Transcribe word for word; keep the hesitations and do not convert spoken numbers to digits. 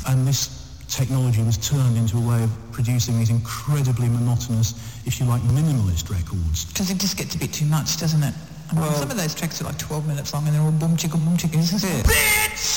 and this technology was turned into a way of producing these incredibly monotonous, if you like, minimalist records. Because it just gets a bit too much, doesn't it? I mean, Well- some of those tracks are like twelve minutes long and they're all boom chicka boom chicka, isn't it? Bitch!